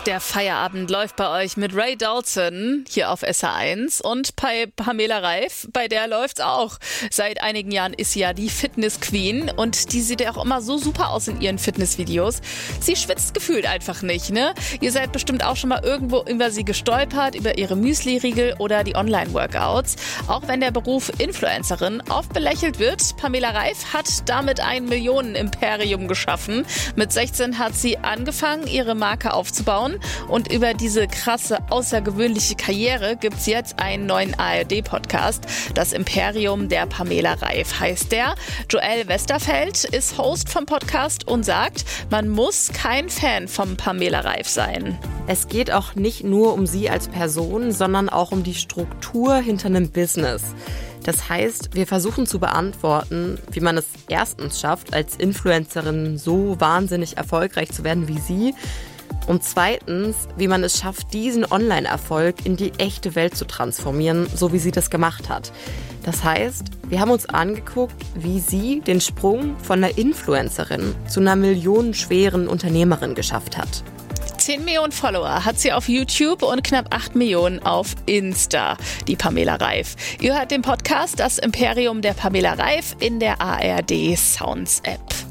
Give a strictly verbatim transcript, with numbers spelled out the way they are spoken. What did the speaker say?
Der Feierabend läuft bei euch mit Ray Dalton hier auf S R eins und bei Pamela Reif, bei der läuft's auch. Seit einigen Jahren ist sie ja die Fitness-Queen und die sieht ja auch immer so super aus in ihren Fitnessvideos. Sie schwitzt gefühlt einfach nicht, ne? Ihr seid bestimmt auch schon mal irgendwo über sie gestolpert, über ihre Müsli-Riegel oder die Online-Workouts. Auch wenn der Beruf Influencerin oft belächelt wird, Pamela Reif hat damit ein Millionen-Imperium geschaffen. Mit sechzehn hat sie angefangen, ihre Marke aufzubauen. Und über diese krasse, außergewöhnliche Karriere gibt's jetzt einen neuen A R D-Podcast. Das Imperium der Pamela Reif heißt der. Joel Westerfeld ist Host vom Podcast und sagt, man muss kein Fan von Pamela Reif sein. Es geht auch nicht nur um sie als Person, sondern auch um die Struktur hinter einem Business. Das heißt, wir versuchen zu beantworten, wie man es erstens schafft, als Influencerin so wahnsinnig erfolgreich zu werden wie sie. Und zweitens, wie man es schafft, diesen Online-Erfolg in die echte Welt zu transformieren, so wie sie das gemacht hat. Das heißt, wir haben uns angeguckt, wie sie den Sprung von einer Influencerin zu einer millionenschweren Unternehmerin geschafft hat. zehn Millionen Follower hat sie auf YouTube und knapp acht Millionen auf Insta, die Pamela Reif. Ihr hört den Podcast Das Imperium der Pamela Reif in der A R D Sounds App.